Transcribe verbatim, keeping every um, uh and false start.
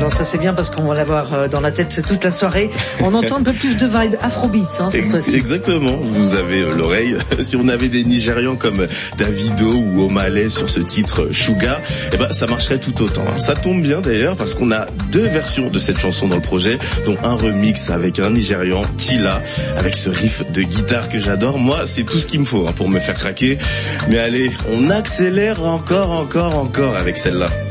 Alors ça c'est bien parce qu'on va l'avoir dans la tête toute la soirée. On entend un peu plus de vibe afrobeats hein, cette fois-ci. Exactement, vous avez l'oreille. Si on avait des Nigérians comme Davido ou Omalay sur ce titre Sugar, eh ben ça marcherait tout autant. Ça tombe bien d'ailleurs parce qu'on a deux versions de cette chanson dans le projet, dont un remix avec un Nigérian, Tila, avec ce riff de guitare que j'adore. Moi, c'est tout ce qu'il me faut hein, pour me faire craquer. Mais allez, on accélère encore, encore, encore avec celle-là.